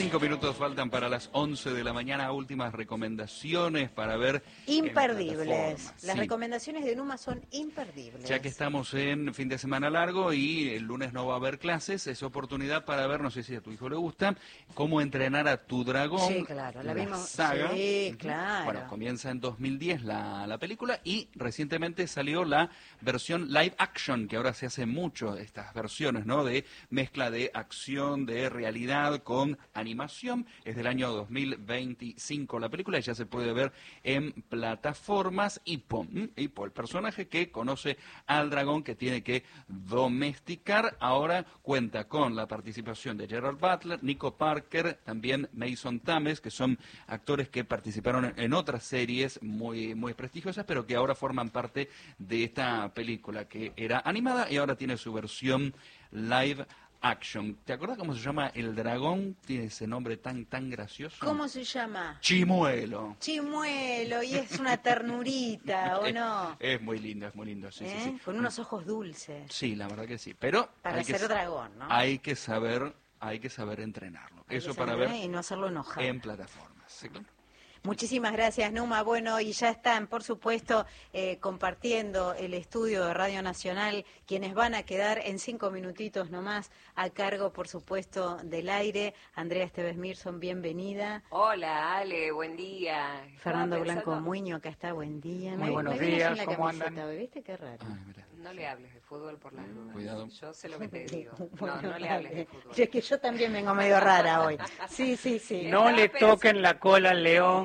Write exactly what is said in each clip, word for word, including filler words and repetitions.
Cinco minutos faltan para las once de la mañana. Últimas recomendaciones para ver. Imperdibles. Las sí. recomendaciones de Numa son imperdibles. Ya que estamos en fin de semana largo y el lunes no va a haber clases, es oportunidad para ver, no sé si a tu hijo le gusta, Cómo entrenar a tu dragón. Sí, claro, la, la vimos. Saga. Sí, claro. Bueno, comienza en dos mil diez la, la película y recientemente salió la versión live action, que ahora se hace mucho estas versiones, ¿no? De mezcla de acción, de realidad con animación. Es del año dos mil veinticinco la película y ya se puede ver en plataformas. Hippo, Hippo, el personaje que conoce al dragón que tiene que domesticar, ahora cuenta con la participación de Gerard Butler, Nico Parker, también Mason Thames, que son actores que participaron en otras series muy, muy prestigiosas, pero que ahora forman parte de esta película que era animada y ahora tiene su versión live action. ¿Te acuerdas cómo se llama el dragón? Tiene ese nombre tan tan gracioso. ¿Cómo se llama? Chimuelo. Chimuelo, y es una ternurita, ¿o no? Es, es muy lindo, es muy lindo, sí, ¿Eh? sí, sí. Con unos ojos dulces. Sí, la verdad que sí, pero para hay ser que, dragón, ¿no? Hay que saber, hay que saber entrenarlo. Hay Eso que para saber ver y no hacerlo enojar. En plataformas. ¿Sí? Muchísimas gracias, Numa. Bueno, y ya están, por supuesto, eh, compartiendo el estudio de Radio Nacional, quienes van a quedar en cinco minutitos nomás a cargo, por supuesto, del aire. Andrea Esteves Mirson, bienvenida. Hola, Ale, buen día. Fernando pensando... Blanco Muño, acá está, buen día. Muy me, buenos me días, la ¿cómo camiseta, andan? ¿Viste qué raro? Ay, no le hables de fútbol por las dudas. Cuidado. Yo sé lo que te digo. Bueno, No, no le hables de fútbol. Es que yo también vengo medio rara hoy. Sí, sí, sí. No le toquen la cola al león.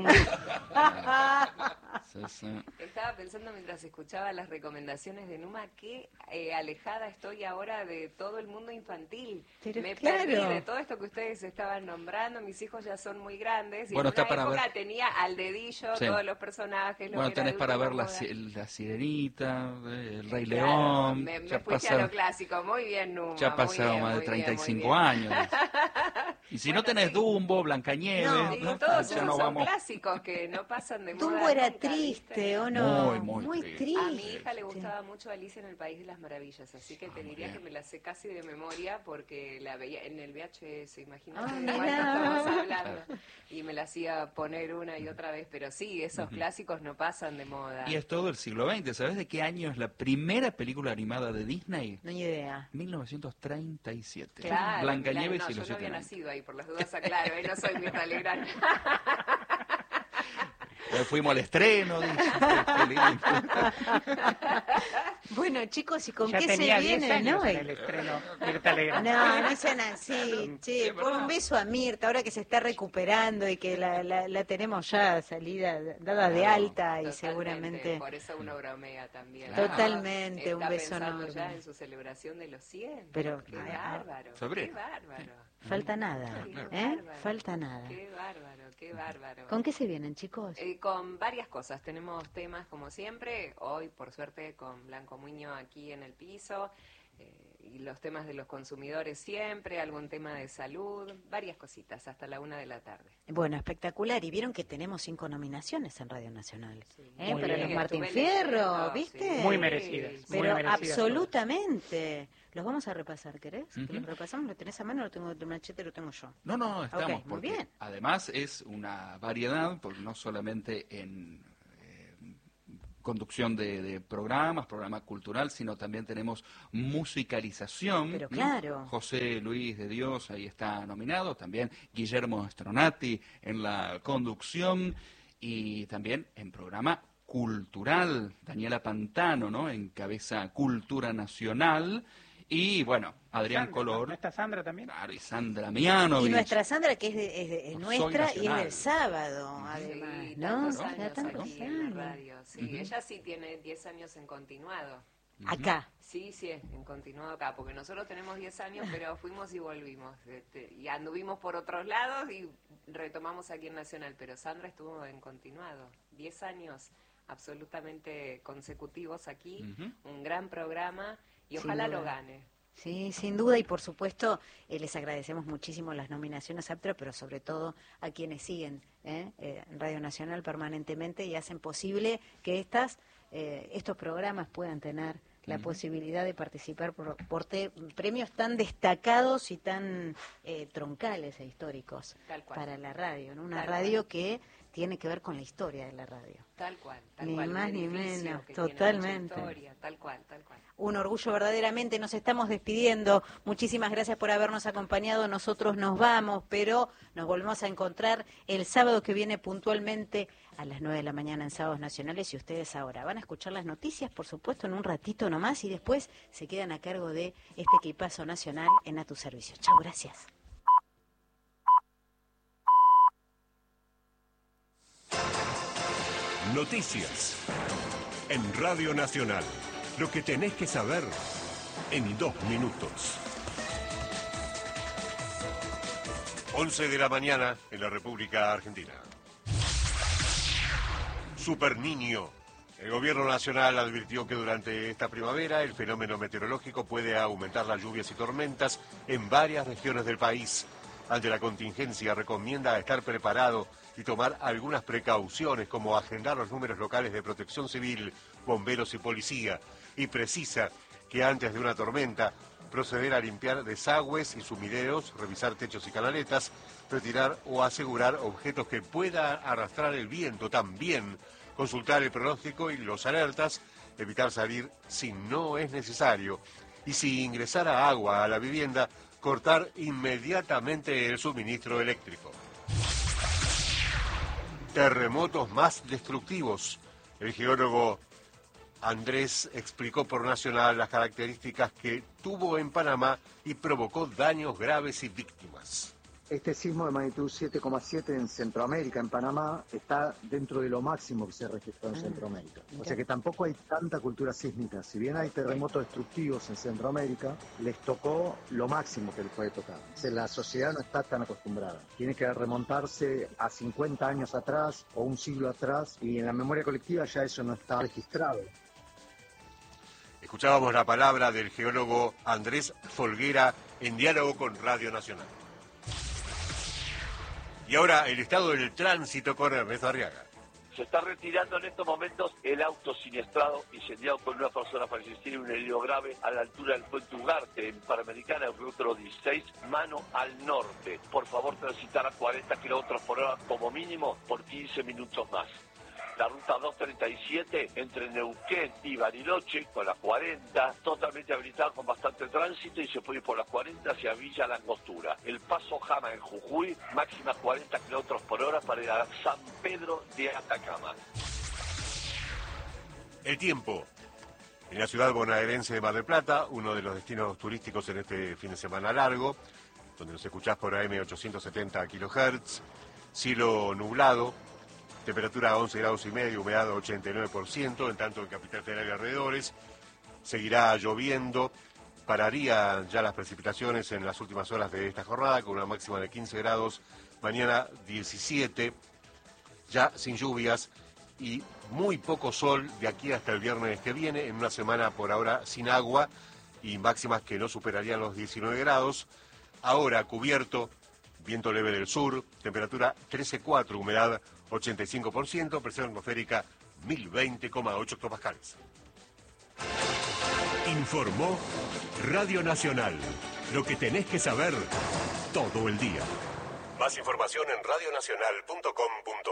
Sí, sí. Estaba pensando mientras escuchaba las recomendaciones de Numa, qué eh, alejada estoy ahora de todo el mundo infantil. Pero Me claro. perdí de todo esto que ustedes estaban nombrando. Mis hijos ya son muy grandes y Bueno, en está una para época ver. tenía al dedillo Sí. todos los personajes. Lo Bueno, que era tenés de para ver última la, moda. si- la Sirenita, eh, el Rey Claro, León. me, me ya fuiste a pasaron, lo clásico. Muy bien, Numa. ya muy pasaron bien, más de muy treinta y bien, muy cinco bien. años. Y si Bueno, no tenés sí. Dumbo, Blancanieves, No, Sí, ¿no? todos Ya esos no son vamos. clásicos que no pasan de moda. Dumbo era nunca, triste, ¿viste? ¿o no? Muy, muy triste. triste. A mi hija le gustaba mucho Alicia en el País de las Maravillas, así que Ah, te muy diría bien. que me la sé casi de memoria porque la veía en el V H S, imagínate Ah, de cuánto mirá. estamos hablando. Y me la hacía poner una y otra vez, pero sí, esos clásicos no pasan de moda. Y es todo el siglo veinte. ¿Sabes de qué año es la primera película animada de Disney? No hay idea. mil novecientos treinta y siete. Claro, Blancanieves claro, no, y los yo no siete había enanos. nacido ahí, por las dudas aclaro, ¿eh? No soy Mirta Legrand. Eh, Fuimos al estreno, dice. Qué lindo. Bueno, chicos, ¿y con Ya qué se tenía diez viene, años no? en el estreno Mirta Legrand. No, no sean así, che, por un beso a Mirta, ahora que se está recuperando y que la, la, la tenemos ya salida, dada de alta y Totalmente, seguramente... por eso uno bromea también. Claro. Totalmente, Está un beso pensando enorme. ya en su celebración de los cien. Pero- Qué ah, bárbaro, febrero. qué bárbaro. Falta nada, Qué ¿eh? bárbaro, Falta nada. Qué bárbaro, qué bárbaro. ¿Con qué se vienen, chicos? Eh, con varias cosas. Tenemos temas como siempre. Hoy, por suerte, con Blanco Muño aquí en el piso. Eh, y los temas de los consumidores siempre. Algún tema de salud. Varias cositas hasta la una de la tarde. Bueno, espectacular. Y vieron que tenemos cinco nominaciones en Radio Nacional. ¿Eh? Muy Para bien. los Martín Estuve Fierro, leyendo, ¿viste? sí. Muy merecidas. muy Pero merecidas absolutamente. Los vamos a repasar, ¿querés? Que Ujú. los repasamos, lo tenés a mano, lo tengo de machete, lo tengo yo. No, no, estamos. Ok, muy porque bien. Además es una variedad, porque no solamente en eh, conducción de, de programas, programa cultural, sino también tenemos musicalización. Pero ¿Mm? claro. José Luis de Dios ahí está nominado, también Guillermo Stronati en la conducción y también en programa cultural, Daniela Pantano, ¿no? Encabeza Cultura Nacional. Y bueno, Adrián Sandra, Color. ¿no está Sandra también? Claro, y Sandra Mianovich. Y nuestra Sandra, que es, de- es, de- es Soy nuestra y es nacional. del sábado, además, Sí, ¿no? tantos Ya años tantos aquí en años. la radio. Sí, Ujú. ella sí tiene diez años en continuado. Acá. Sí, sí, en continuado acá, porque nosotros tenemos diez años, pero fuimos y volvimos. Este, y anduvimos por otros lados y retomamos aquí en Nacional, pero Sandra estuvo en continuado. diez años absolutamente consecutivos aquí, Ujú. un gran programa y Sin ojalá duda. lo gane. Sí, sin duda, y por supuesto eh, les agradecemos muchísimo las nominaciones aptas, pero sobre todo a quienes siguen ¿eh? Eh, en Radio Nacional permanentemente y hacen posible que estas eh, estos programas puedan tener la Ujú. posibilidad de participar por, por te- premios tan destacados y tan eh, troncales e históricos Tal cual. para la radio, ¿no? Una Tal radio cual. que tiene que ver con la historia de la radio. Tal cual, tal Ni cual. un más ni edificio menos, que tiene mucha totalmente. historia, tal cual, tal cual. Un orgullo verdaderamente. Nos estamos despidiendo. Muchísimas gracias por habernos acompañado. Nosotros nos vamos, pero nos volvemos a encontrar el sábado que viene puntualmente a las nueve de la mañana en Sábados Nacionales. Y ustedes ahora van a escuchar las noticias, por supuesto, en un ratito nomás, y después se quedan a cargo de este equipazo nacional en A Tu Servicio. Chao, gracias. Noticias en Radio Nacional. Lo que tenés que saber en dos minutos. once de la mañana en la República Argentina. Super Niño. El gobierno nacional advirtió que durante esta primavera el fenómeno meteorológico puede aumentar las lluvias y tormentas en varias regiones del país. Ante la contingencia recomienda estar preparado y tomar algunas precauciones, como agendar los números locales de protección civil, bomberos y policía, y precisa que antes de una tormenta proceder a limpiar desagües y sumideros, revisar techos y canaletas, retirar o asegurar objetos que pueda arrastrar el viento. También consultar el pronóstico y los alertas, evitar salir si no es necesario, y si ingresara agua a la vivienda, cortar inmediatamente el suministro eléctrico. Terremotos más destructivos. El geólogo Andrés explicó por Nacional las características que tuvo en Panamá y provocó daños graves y víctimas. Este sismo de magnitud siete coma siete en Centroamérica, en Panamá, está dentro de lo máximo que se registró en Ah, Centroamérica. O mira. sea que tampoco hay tanta cultura sísmica. Si bien hay terremotos destructivos en Centroamérica, les tocó lo máximo que les puede tocar. O sea, la sociedad no está tan acostumbrada. Tiene que remontarse a cincuenta años atrás o un siglo atrás, y en la memoria colectiva ya eso no está registrado. Escuchábamos la palabra del geólogo Andrés Folguera en diálogo con Radio Nacional. Y ahora el estado del tránsito con Ernesto Arriaga. Se está retirando en estos momentos el auto siniestrado, incendiado con una persona fallecida y un herido grave a la altura del puente Ugarte, en Panamericana, el rutro dieciséis, mano al norte. Por favor, transitar a cuarenta kilómetros por hora como mínimo por quince minutos más. La ruta doscientos treinta y siete entre Neuquén y Bariloche con la cuarenta, totalmente habilitada con bastante tránsito, y se puede ir por la cuarenta hacia Villa La Angostura. El Paso Jama en Jujuy, máxima cuarenta kilómetros por hora para ir a San Pedro de Atacama. El tiempo. En la ciudad bonaerense de Mar del Plata, uno de los destinos turísticos en este fin de semana largo, donde nos escuchás por A M ochocientos setenta kilohertz, cielo nublado, temperatura once grados y medio, humedad ochenta y nueve por ciento, en tanto en Capital Federal y alrededores seguirá lloviendo, pararía ya las precipitaciones en las últimas horas de esta jornada, con una máxima de quince grados, mañana diecisiete, ya sin lluvias y muy poco sol de aquí hasta el viernes que viene, en una semana por ahora sin agua y máximas que no superarían los diecinueve grados, ahora cubierto, viento leve del sur, temperatura trece coma cuatro, humedad ochenta y cinco por ciento, presión atmosférica mil veinte coma ocho hectopascales. Informó Radio Nacional. Lo que tenés que saber todo el día. Más información en radio nacional punto com punto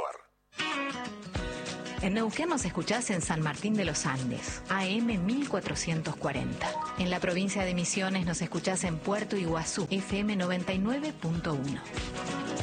ar. En Neuquén nos escuchás en San Martín de los Andes, A M mil cuatrocientos cuarenta. En la provincia de Misiones nos escuchás en Puerto Iguazú, F M noventa y nueve punto uno.